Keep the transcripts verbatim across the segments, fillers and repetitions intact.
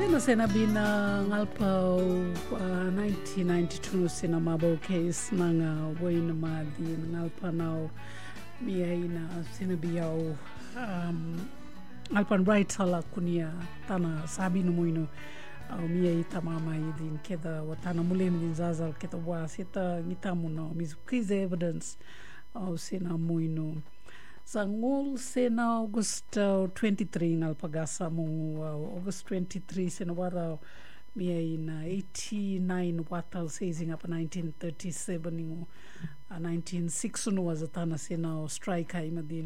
Sena sena bina ngalpau uh, nineteen ninety-two sena mabau case nanga waina madi ngalpanau miaina sena biau um, ngalpan right hala kunia tana sabi no moino au miai tamama idin keda watana mulem din zazal keda wa seta ngitamuno mizukize evidence au sena moino Sangul sena August uh, twenty-three ngalpagasa mo uh, August twenty-three sena wara mia ina eighty-nine wata seizing up nineteen thirty-seven ingo uh, nineteen six no was atana sena strike imadin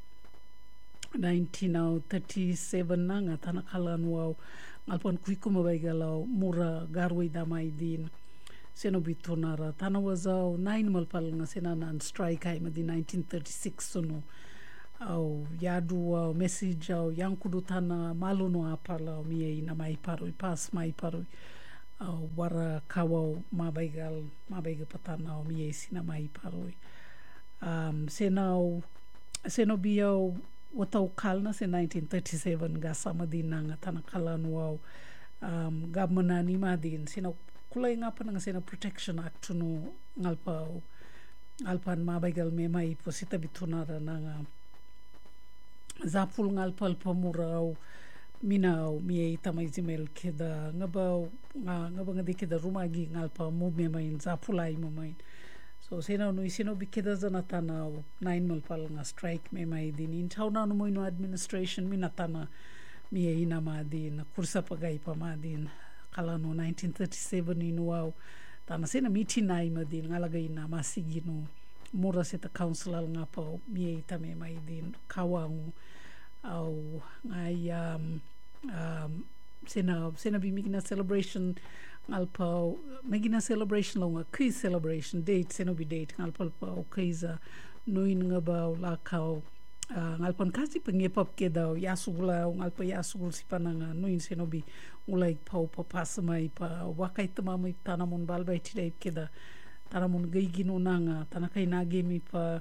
nineteen thirty-seven nanga tana kalan wow ngalpon kuikuma baigalau mura garwe damai din seno bitonara tana wazau nine malpal nga sena nan strike imadin nineteen thirty-six no au yadu au message au yang kudu tana maluno apala mia ina mai paru pas mai paru au wara kawau mabaigal mabaiga patana au mia sina mai paru um senau seno biau watau kalna se nineteen thirty-seven ga samadina nga tana kalanu au um government ni madin seno kulai ngapa nga sena protection act no ngalpa alpan mabaigal me mai posita bitunara nanga zapul ngalpal pamurau minau mie tamai zimel keda ngabau nga ngaba ngadi keda rumagi ngalpa mo me main zapulai mo main so sena no isino bikeda zanatana nine malpal nga strike me mai din in tauna no moino administration minatana mie ina madin kursa pagai pamadin kala no nineteen thirty-seven in wow tana sena mitinai madin ngalaga ina masigino mura seta council nga pa mie tame mai din kawangu au ngai um, um, sena sena bi migina celebration alpa migina celebration longa ki celebration date sena bi date alpa pa okaiza noin nga ba la kau uh, ngalpon kasi pengepap kedau yasugula ngalpa yasugul sipananga noin sena bi ulai pau pa pasamai pa wakai tamamai tanamon balbai tidai keda tanamun gaigino nanga tanakai nagemi pa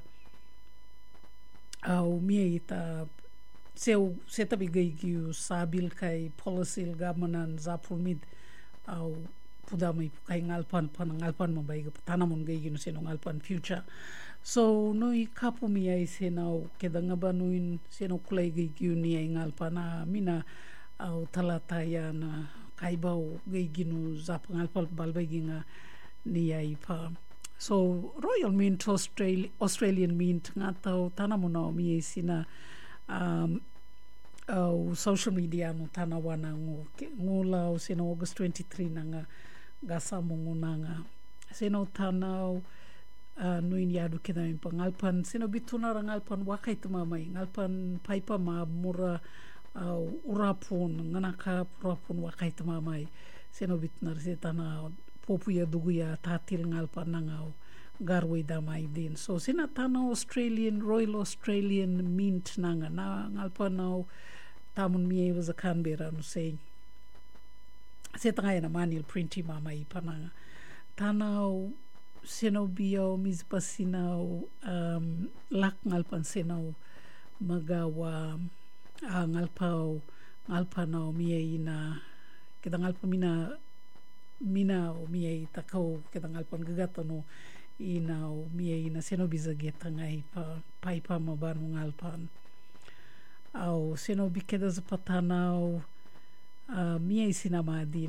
au mia ita seu setabi gaigiu sabil kai policy government zapulmid au pudamai kai ngalpan pan ngalpan mabai tanamun gaigino seno ngalpan future so noi kapu mia senau kedanga banuin seno kulai gaigiu ni ngalpana mina au talataya na kaibau gaigino zap ngalpal balbai ginga ni ai pa so Royal Mint Australia Australian Mint ngatau tanamuna mi sina um au social media no tanawana ngo ngula sina August twenty-three nanga gasa mongunanga sino tanau uh, nuin yadu keda ngalpan sino bituna ngalpan wakai tuma mai ngalpan paipa ma mura au urapun nganaka urapun wakai tuma mai sino bituna setana popuya duguya tatil ngalpa nangau garwe damai din so sina tana Australian Royal Australian Mint nanga na ngalpa nau tamun mie was a Canberra no say setanga na manual printing mama i pananga tanau sino bio mis pasinau um, lak ngalpan sino magawa uh, ngalpau ngalpanau mie ina kita ngalpa mina mina o mie takau kita ngalpan gagata no ina o mie ina seno biza geta ngai pa paipa mabanu ngalpan au seno bikeda zapatanau uh, mie sinamadi